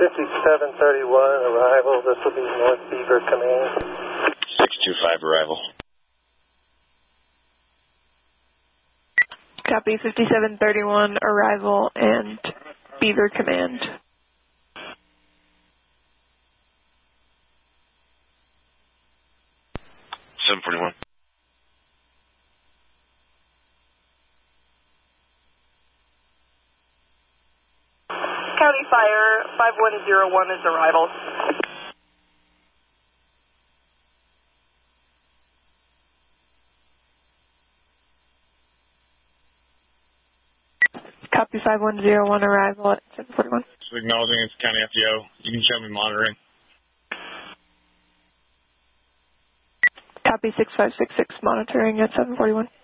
5731, arrival. This will be North Beaver Command. 625, arrival. Copy 5731, arrival and Beaver Command. 741. County Fire 5101 is arrival. Copy 5101, arrival at 741. So acknowledging it's County FDO. You can show me monitoring. Copy 6566, monitoring at 741.